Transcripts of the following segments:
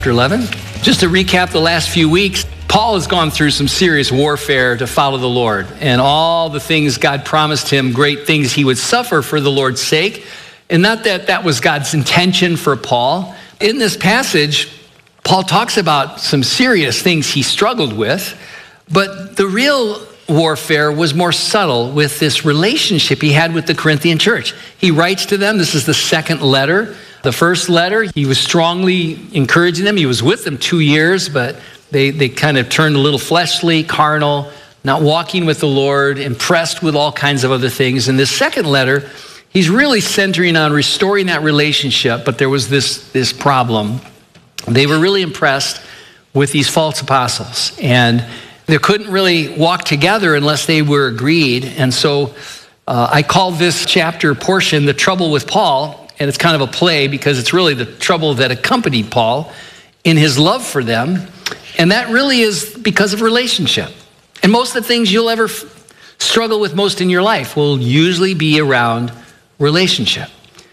11. Just to recap the last few weeks, Paul has gone through some serious warfare to follow the Lord, and all the things God promised him, great things he would suffer for the Lord's sake. And not that that was God's intention for Paul. In this passage, Paul talks about some serious things he struggled with, but the real warfare was more subtle with this relationship he had with the Corinthian church. He writes to them. This is the second letter. The first letter, he was strongly encouraging them. He was with them 2 years, but they kind of turned a little fleshly, carnal, not walking with the Lord, impressed with all kinds of other things. In this second letter, he's really centering on restoring that relationship, but there was this problem. They were really impressed with these false apostles, and they couldn't really walk together unless they were agreed. And so I call this chapter portion The Trouble with Paul. And it's kind of a play because it's really the trouble that accompanied Paul in his love for them. And that really is because of relationship. And most of the things you'll ever struggle with most in your life will usually be around relationship.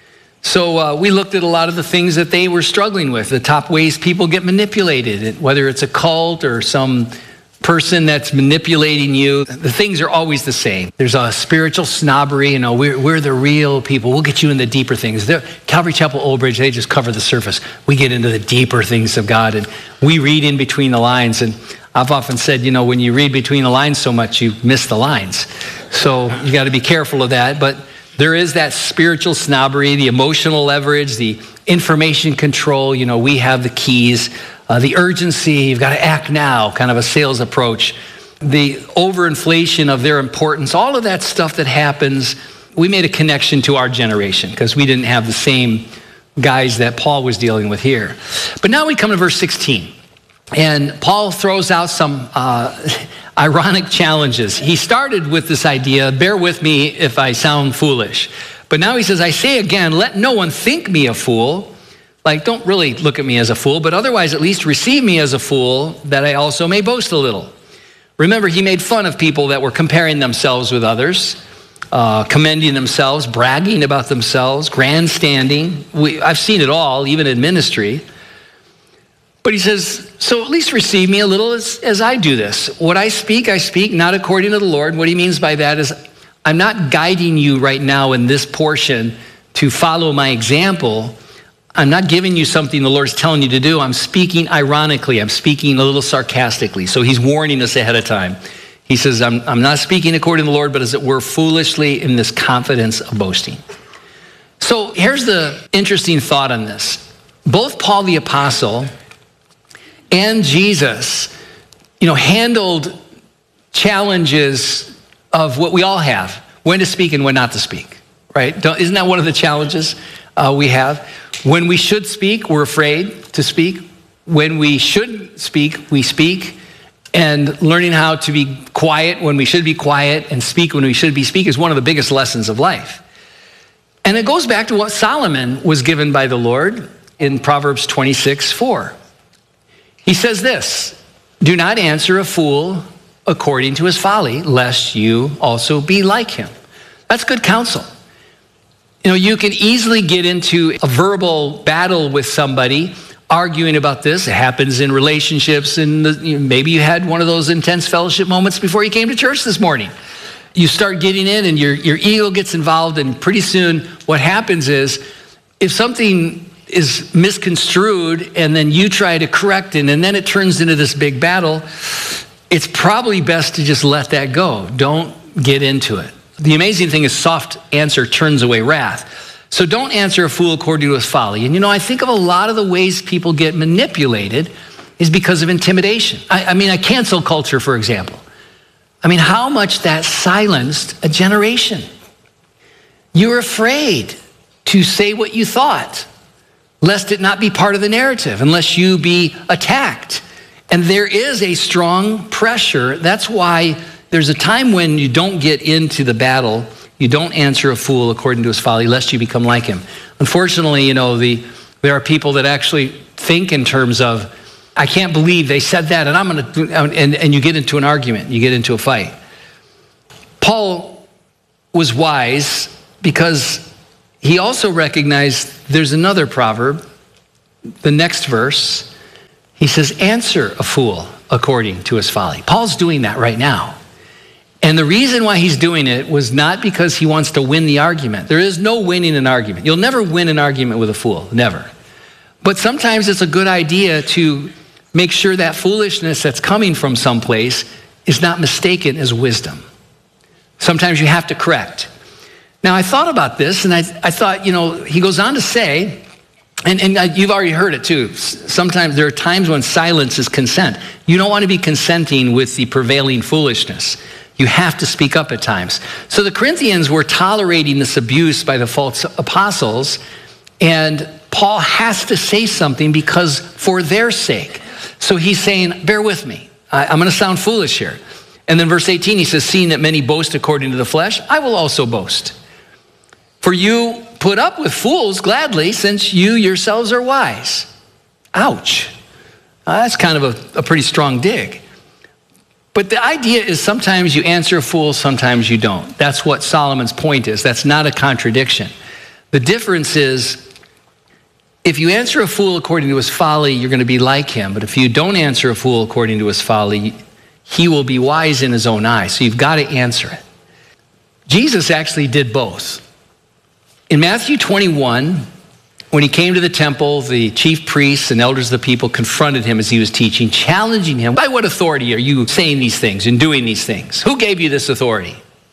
So we looked at a lot of the things that they were struggling with, the top ways people get manipulated, whether it's a cult or some person that's manipulating you. The things are always the same. There's a spiritual snobbery. You know, we're the real people. We'll get you in the deeper things. Calvary Chapel Old Bridge, they just cover the surface. We get into the deeper things of God, and we read in between the lines. And I've often said, you know, when you read between the lines so much, you miss the lines. So you got to be careful of that. But there is that spiritual snobbery, the emotional leverage, the information control. You know, we have the keys. The urgency, you've got to act now, kind of a sales approach. The overinflation of their importance, all of that stuff that happens, we made a connection to our generation because we didn't have the same guys that Paul was dealing with here. But now we come to verse 16, and Paul throws out some ironic challenges. He started with this idea, bear with me if I sound foolish. But now he says, I say again, let no one think me a fool. Like, don't really look at me as a fool, but otherwise at least receive me as a fool, that I also may boast a little. Remember, he made fun of people that were comparing themselves with others, commending themselves, bragging about themselves, grandstanding. I've seen it all, even in ministry. But he says, so at least receive me a little as I do this. What I speak not according to the Lord. What he means by that is I'm not guiding you right now in this portion to follow my example. I'm not giving you something the Lord's telling you to do. I'm speaking ironically. I'm speaking a little sarcastically. So he's warning us ahead of time. He says, I'm not speaking according to the Lord, but as it were, foolishly in this confidence of boasting. So here's the interesting thought on this. Both Paul the Apostle and Jesus, handled challenges of what we all have, when to speak and when not to speak, right? Isn't that one of the challenges we have? When we should speak, we're afraid to speak. When we should speak, we speak. And learning how to be quiet when we should be quiet and speak when we should be speak is one of the biggest lessons of life. And it goes back to what Solomon was given by the Lord in Proverbs 26:4. He says this, do not answer a fool according to his folly, lest you also be like him. That's good counsel. You can easily get into a verbal battle with somebody, arguing about this. It happens in relationships, and maybe you had one of those intense fellowship moments before you came to church this morning. You start getting in, and your ego gets involved, and pretty soon what happens is, if something is misconstrued, and then you try to correct it, and then it turns into this big battle, it's probably best to just let that go. Don't get into it. The amazing thing is soft answer turns away wrath. So don't answer a fool according to his folly. And I think of a lot of the ways people get manipulated is because of intimidation. I mean, cancel culture, for example. I mean, how much that silenced a generation. You were afraid to say what you thought, lest it not be part of the narrative, unless you be attacked. And there is a strong pressure. That's why there's a time when you don't get into the battle. You don't answer a fool according to his folly, lest you become like him. Unfortunately, there are people that actually think in terms of, I can't believe they said that, and I'm going to, and you get into an argument, you get into a fight. Paul was wise because he also recognized there's another proverb, the next verse, He says, answer a fool according to his folly. Paul's doing that right now. And the reason why he's doing it was not because he wants to win the argument. There is no winning an argument. You'll never win an argument with a fool, never. But sometimes it's a good idea to make sure that foolishness that's coming from someplace is not mistaken as wisdom. Sometimes you have to correct. Now, I thought about this, and I thought, he goes on to say, and you've already heard it too, sometimes there are times when silence is consent. You don't want to be consenting with the prevailing foolishness. You have to speak up at times. So the Corinthians were tolerating this abuse by the false apostles, and Paul has to say something because for their sake. So he's saying, bear with me. I'm going to sound foolish here. And then verse 18, he says, seeing that many boast according to the flesh, I will also boast. For you put up with fools gladly, since you yourselves are wise. Ouch. That's kind of a pretty strong dig. But the idea is sometimes you answer a fool, sometimes you don't. That's what Solomon's point is. That's not a contradiction. The difference is, if you answer a fool according to his folly, you're going to be like him. But if you don't answer a fool according to his folly, he will be wise in his own eyes. So you've got to answer it. Jesus actually did both. In Matthew 21, when he came to the temple, the chief priests and elders of the people confronted him as he was teaching, challenging him, by what authority are you saying these things and doing these things? Who gave you this authority?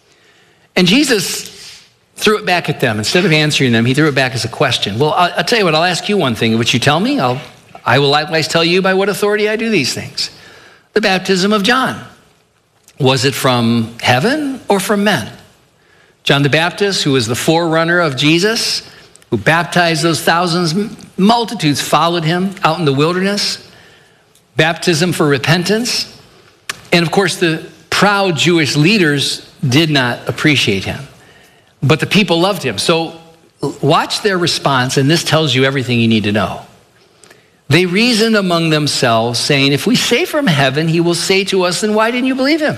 And Jesus threw it back at them. Instead of answering them, he threw it back as a question. Well, I'll tell you what, I'll ask you one thing. Would you tell me? I will likewise tell you by what authority I do these things. The baptism of John. Was it from heaven or from men? John the Baptist, who was the forerunner of Jesus, who baptized those thousands, multitudes followed him out in the wilderness. Baptism for repentance. And of course, the proud Jewish leaders did not appreciate him. But the people loved him. So watch their response, and this tells you everything you need to know. They reasoned among themselves, saying, if we say from heaven, he will say to us, then why didn't you believe him?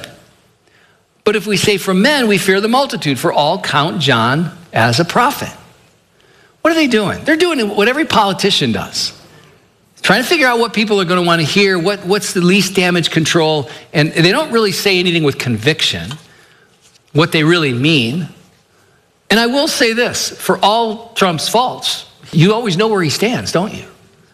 But if we say from men, we fear the multitude, for all count John as a prophet. What are they doing? They're doing what every politician does. Trying to figure out what people are going to want to hear, what's the least damage control, and they don't really say anything with conviction, what they really mean. And I will say this, for all Trump's faults, you always know where he stands, don't you?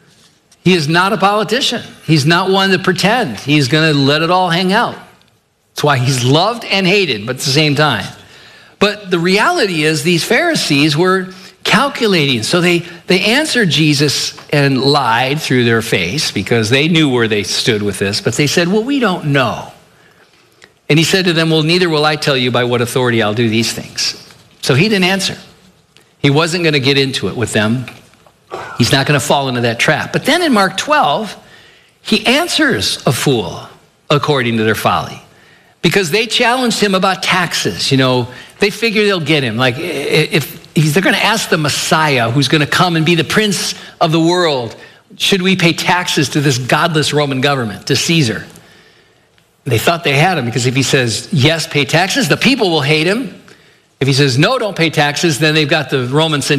He is not a politician. He's not one to pretend. He's going to let it all hang out. That's why he's loved and hated, but at the same time. But the reality is these Pharisees were calculating. So they answered Jesus and lied through their face because they knew where they stood with this. But they said, well, we don't know. And he said to them, well, neither will I tell you by what authority I'll do these things. So he didn't answer. He wasn't going to get into it with them. He's not going to fall into that trap. But then in Mark 12, he answers a fool according to their folly. Because they challenged him about taxes. They figure they'll get him. Like if they're going to ask the Messiah who's going to come and be the prince of the world, should we pay taxes to this godless Roman government, to Caesar? They thought they had him because if he says, yes, pay taxes, the people will hate him. If he says, no, don't pay taxes, then they've got the Roman